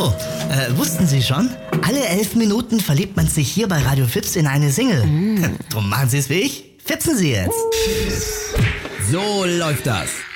Hallo, wussten Sie schon? Alle 11 Minuten verliebt man sich hier bei Radio Fips in eine Single. Drum machen Sie es wie ich. Fipsen Sie jetzt. So läuft das.